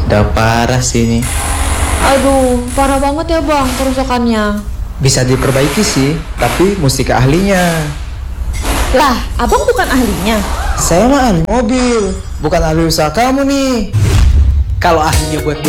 Udah parah sih ini. Aduh, parah banget ya bang kerusakannya. Bisa diperbaiki sih, tapi mesti ke ahlinya. Lah, abang bukan ahlinya. Saya mah ahli mobil, bukan ahli usaha kamu nih. Kalau ahlinya buat